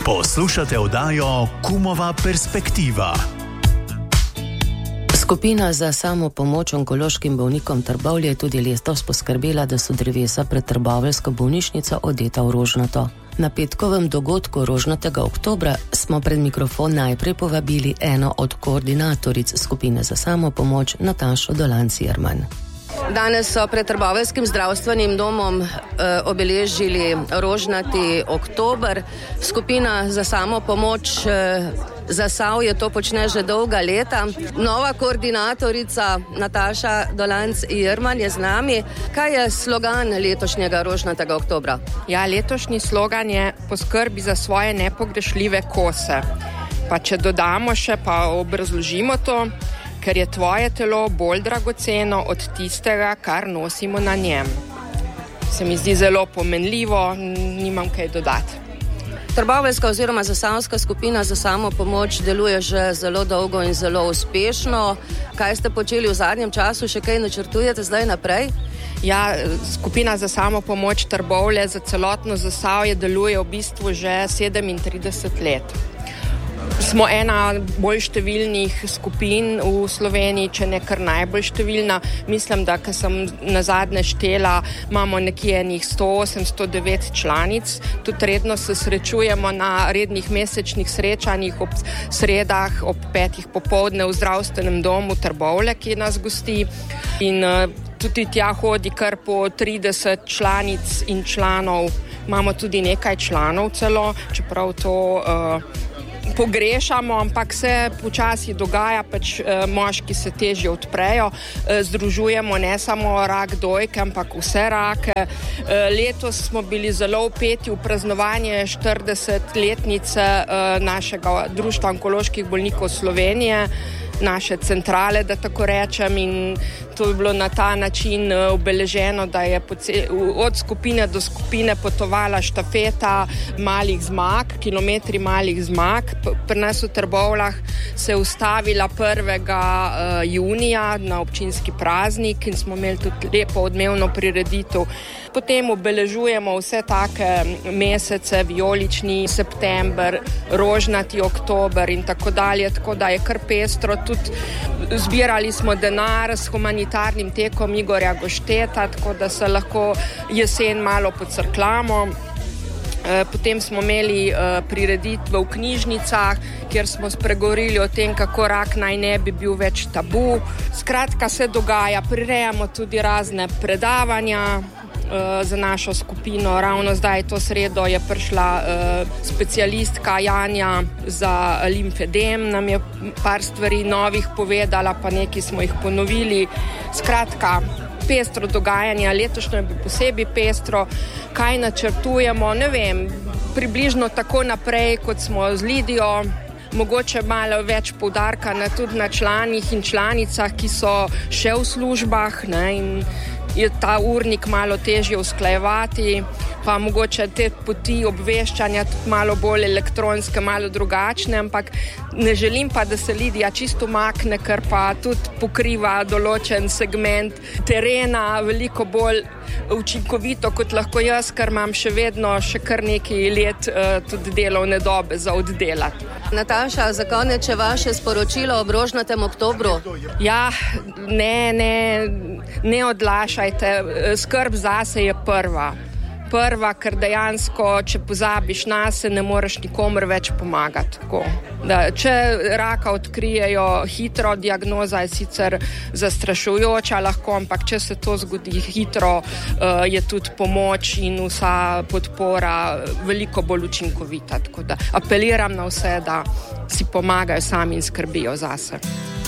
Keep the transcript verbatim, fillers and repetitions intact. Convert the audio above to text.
Poslušate oddajo Kumova perspektiva. Skupina za samopomoč onkološkim bolnikom Trbovlje je tudi letos poskrbela, da so drevesa pred trboveljsko bolnišnico odeta v rožnato. Na petkovem dogodku rožnatega oktobra smo pred mikrofon najprej povabili eno od koordinatoric skupine za samopomoč, Natašo Dolanc-Jerman. Danes so pred Trboveljskim zdravstvenim domom eh, obeležili rožnati oktober. Skupina za samopomoč eh, Zasavje to počne že dolga leta. Nova koordinatorica Nataša Dolanc-Jerman je z nami. Kaj je slogan letošnjega rožnatega oktobra? Ja, letošnji slogan je poskrbi za svoje nepogrešljive kose. Pa če dodamo še, pa obrazložimo to, ker je tvoje telo bolj dragoceno od tistega, kar nosimo na njem. Se mi zdi zelo pomenljivo, nimam kaj dodati. Trboveljska oziroma zasavska skupina za samopomoč deluje že zelo dolgo in zelo uspešno. Kaj ste počeli v zadnjem času, še kaj načrtujete zdaj naprej? Ja, skupina za samopomoč Trbovlje za celotno Zasavje deluje v bistvu že sedemintrideset let. Smo ena bolj številnih skupin v Sloveniji, če ne kar najbolj številna. Mislim, da, ko sem nazadnje štela, imamo nekje enih sto osem, sto devet članic. Tudi redno se srečujemo na rednih mesečnih srečanjih ob sredah, ob petih popoldne v zdravstvenem domu Trbovlje, ki nas gosti. In uh, tudi tja hodi kar po trideset članic in članov. Imamo tudi nekaj članov celo, čeprav to uh, pogrešamo, ampak se počasi dogaja, pač eh, moški se težje odprejo, eh, združujemo ne samo rak dojke, ampak vse rake. Eh, letos smo bili zelo vpeti v praznovanje štiridesetletnice eh, našega društva onkoloških bolnikov Slovenije, naše centrale, da tako rečem, in to je bilo na ta način obeleženo, da je od skupine do skupine potovala štafeta malih zmag, kilometri malih zmag. Pri nas v Trbovljah se je ustavila prvega junija na občinski praznik in smo imeli tudi lepo odmevno prireditev. Potem obeležujemo vse take mesece, vijolični september, rožnati oktober in tako dalje, tako da je kar pestro. Tudi zbirali smo denar s humanitarnim tekom Igorja Gošteta, tako da se lahko jesen malo pocrklamo. Potem smo imeli prireditve v knjižnicah, kjer smo spregovorili o tem, kako rak naj ne bi bil več tabu. Skratka, se dogaja, prirejamo tudi razne predavanja za našo skupino. Ravno zdaj to sredo je prišla uh, specialistka Janja za limfedem, nam je par stvari novih povedala, pa nekaj smo jih ponovili. Skratka, pestro dogajanje, letošnje je posebej pestro. Kaj načrtujemo, ne vem, približno tako naprej, kot smo z Lidijo. Mogoče malo več poudarka na, tudi na članih in članicah, ki so še v službah, ne, in je ta urnik malo težje usklajevati, pa mogoče te poti obveščanja tudi malo bolj elektronske, malo drugačne, ampak ne želim pa, da se Lidija čisto makne, ker pa tudi pokriva določen segment terena veliko bolj učinkovito kot lahko jaz, ker imam še vedno še kar nekaj let uh, tudi delovne dobe za oddelati. Nataša, za konec še vaše sporočilo ob rožnatem oktobru? Ja, ne, ne, ne odlašajte, skrb zase je prva. Prva, ker dejansko, če pozabiš nase, ne moreš nikomor več pomagati. Tako. Da, če raka odkrijejo hitro, diagnoza je sicer zastrašujoča lahko, ampak če se to zgodi hitro, uh, je tudi pomoč in vsa podpora veliko bolj učinkovita. Tako da apeliram na vse, da si pomagajo sami in skrbijo zase.